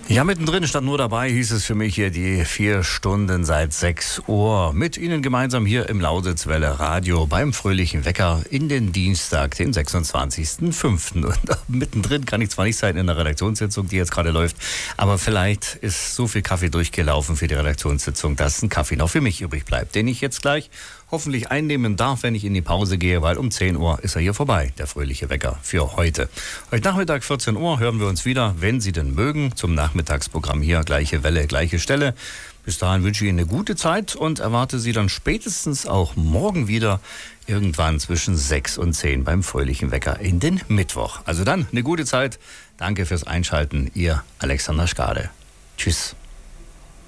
Ja, mittendrin stand nur dabei, hieß es für mich hier die 4 Stunden seit 6 Uhr. Mit Ihnen gemeinsam hier im Lausitzwelle Radio beim fröhlichen Wecker in den Dienstag, den 26.05. Und mittendrin kann ich zwar nicht sein in der Redaktionssitzung, die jetzt gerade läuft, aber vielleicht ist so viel Kaffee durchgelaufen für die Redaktionssitzung, dass ein Kaffee noch für mich übrig bleibt, den ich jetzt gleich hoffentlich einnehmen darf, wenn ich in die Pause gehe, weil um 10 Uhr ist er hier vorbei, der fröhliche Wecker für heute. Heute Nachmittag 14 Uhr hören wir uns wieder, wenn Sie denn mögen, zum Nachmittagsprogramm hier, gleiche Welle, gleiche Stelle. Bis dahin wünsche ich Ihnen eine gute Zeit und erwarte Sie dann spätestens auch morgen wieder irgendwann zwischen 6 und 10 beim fröhlichen Wecker in den Mittwoch. Also dann eine gute Zeit. Danke fürs Einschalten. Ihr Alexander Skade. Tschüss.